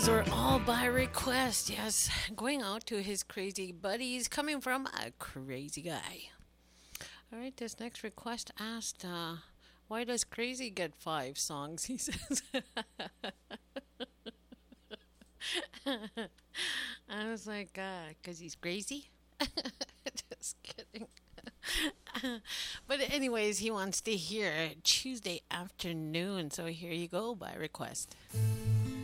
Those were all by request. Yes, going out to his crazy buddies, coming from a crazy guy. All right, this next request asked, why does Crazy get 5 songs? He says. I was like, because he's crazy? Just kidding. But, anyways, he wants to hear Tuesday afternoon. So here you go by request.